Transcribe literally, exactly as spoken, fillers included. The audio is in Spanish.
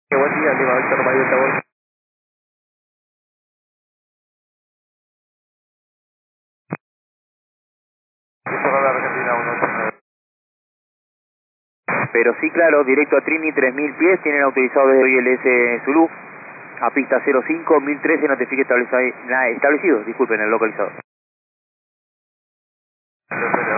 Qué buen día, Lima Víctor Mario Tabor. Esto la Argentina uno ocho nueve. Pero sí, claro, directo a Trini, tres mil pies, tienen autorizado desde I L S Zulu, a pista cero cinco, mil trece, notifique establecido, nah, establecido, disculpen, el localizado.